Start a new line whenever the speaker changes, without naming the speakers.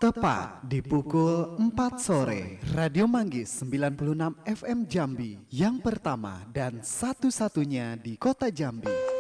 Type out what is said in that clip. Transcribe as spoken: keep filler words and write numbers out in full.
Tepat di pukul empat sore, Radio Manggis sembilan puluh enam F M Jambi, yang pertama dan satu-satunya di kota Jambi.